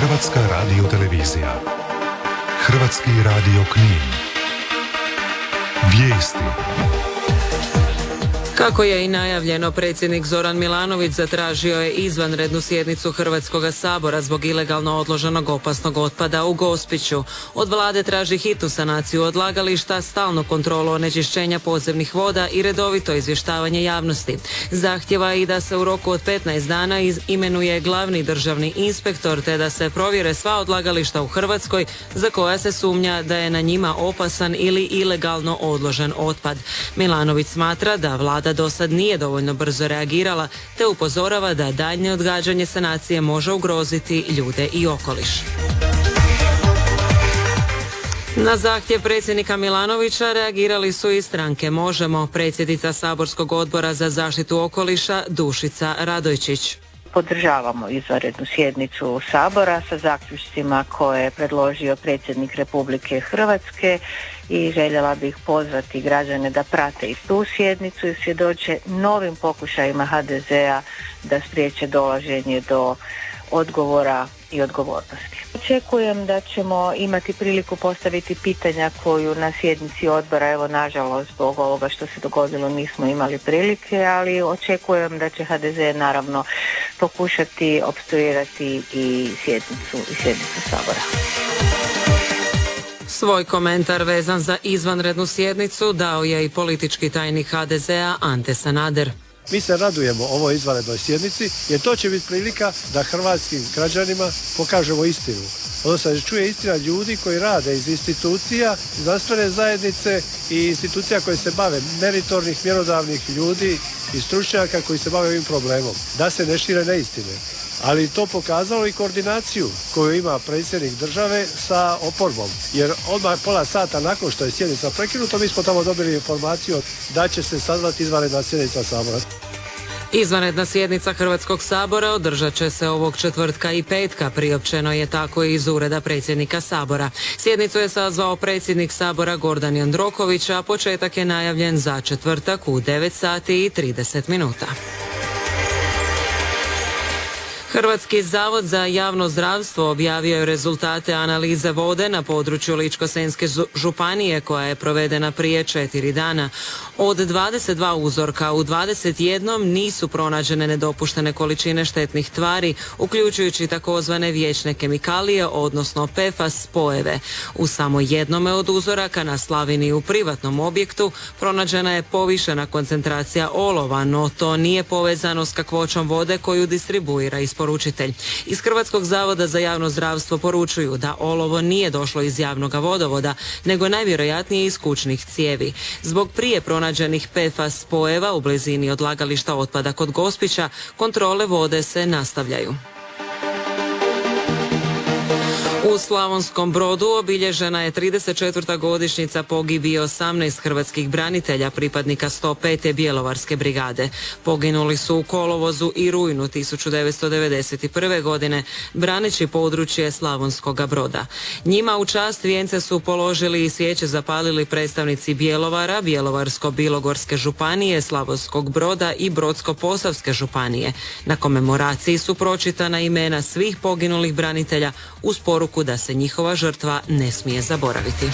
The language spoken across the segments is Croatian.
Hrvatska radiotelevizija. Hrvatski radio Knin. Vijesti. Kako je i najavljeno, predsjednik Zoran Milanović zatražio je izvanrednu sjednicu Hrvatskoga sabora zbog ilegalno odloženog opasnog otpada u Gospiću. Od vlade traži hitnu sanaciju odlagališta, stalnu kontrolu onečišćenja podzemnih voda i redovito izvještavanje javnosti. Zahtjeva i da se u roku od 15 dana imenuje glavni državni inspektor te da se provjere sva odlagališta u Hrvatskoj za koja se sumnja da je na njima opasan ili ilegalno odložen otpad. Milanović smatra da vlada do sad nije dovoljno brzo reagirala te upozorava da daljnje odgađanje sanacije može ugroziti ljude i okoliš. Na zahtjev predsjednika Milanovića reagirali su i stranke Možemo. Predsjednica saborskog odbora za zaštitu okoliša Dušica Radojčić. Podržavamo izvanrednu sjednicu Sabora sa zaključcima koje je predložio predsjednik Republike Hrvatske i željela bih pozvati građane da prate i tu sjednicu i svjedoče novim pokušajima HDZ-a da spriječe dolaženje do odgovora i odgovornosti. Očekujem da ćemo imati priliku postaviti pitanja koju na sjednici odbora, evo nažalost zbog ovoga što se dogodilo nismo imali prilike, ali očekujem da će HDZ naravno pokušati opstruirati i sjednicu Sabora. Svoj komentar vezan za izvanrednu sjednicu dao je i politički tajnik HDZ-a Ante Sanader. Mi se radujemo ovoj izvanrednoj sjednici jer to će biti prilika da hrvatskim građanima pokažemo istinu. Odnosno da čuje istina ljudi koji rade iz institucija, znanstvene zajednice i institucija koje se bave meritornih, mjerodavnih ljudi i stručnjaka koji se bave ovim problemom. Da se ne šire neistine. Ali to pokazalo i koordinaciju koju ima predsjednik države sa oporbom. Jer odmah pola sata nakon što je sjednica prekinuta, mi smo tamo dobili informaciju da će se sazvati izvanredna sjednica Sabora. Izvanredna sjednica Hrvatskog sabora održat će se ovog četvrtka i petka, priopćeno je tako i iz ureda predsjednika Sabora. Sjednicu je sazvao predsjednik Sabora Gordan Jandroković, a početak je najavljen za četvrtak u 9 sati i 30 minuta. Hrvatski zavod za javno zdravstvo objavio je rezultate analize vode na području Ličko-senjske županije koja je provedena prije 4 dana. Od 22 uzorka u 21 nisu pronađene nedopuštene količine štetnih tvari, uključujući takozvane vječne kemikalije, odnosno PFAS spojeve. U samo jednome od uzoraka na slavini u privatnom objektu pronađena je povišena koncentracija olova, no to nije povezano s kakvoćom vode koju distribuira isporučitelj. Iz Hrvatskog zavoda za javno zdravstvo poručuju da olovo nije došlo iz javnog vodovoda, nego najvjerojatnije iz kućnih cijevi. Zbog prije pronađenih PFAS spojeva u blizini odlagališta otpada kod Gospića, kontrole vode se nastavljaju. U Slavonskom Brodu obilježena je 34. godišnjica pogibije 18 hrvatskih branitelja, pripadnika 105. Bjelovarske brigade. Poginuli su u kolovozu i rujnu 1991. godine, braneći područje Slavonskoga Broda. Njima u čast vijence su položili i svijeće zapalili predstavnici Bjelovara, Bjelovarsko-bilogorske županije, Slavonskog Broda i Brodsko-posavske županije. Na komemoraciji su pročitana imena svih poginulih branitelja uz poruku da se njihova žrtva ne smije zaboraviti.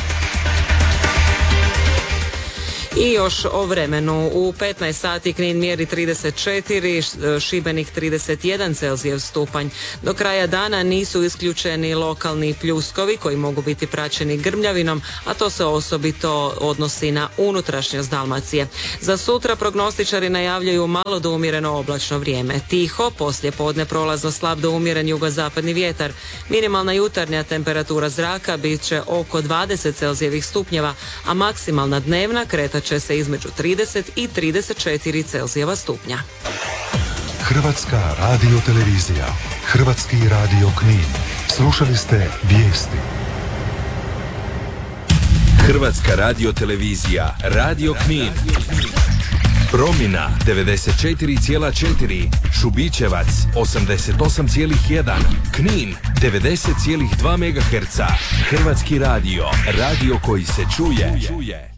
I još o vremenu. U 15 sati Knin mjeri 34, Šibenik 31 Celzijev stupanj. Do kraja dana nisu isključeni lokalni pljuskovi koji mogu biti praćeni grmljavinom, a to se osobito odnosi na unutrašnjost Dalmacije. Za sutra prognostičari najavljaju malo do umjereno oblačno vrijeme. Tiho, poslije podne prolazno slab do umjeren jugozapadni vjetar. Minimalna jutarnja temperatura zraka bit će oko 20 Celzijevih stupnjeva, a maksimalna dnevna kretat će se između 30 i 34 Celzijeva stupnja. Hrvatska radiotelevizija. Hrvatski radio Knin. Slušali ste vijesti. Hrvatska radiotelevizija. Radio Knin. Promina 94,4, Šubićevac 88,1, Knin 90,2 MHz. Hrvatski radio. Radio koji se čuje.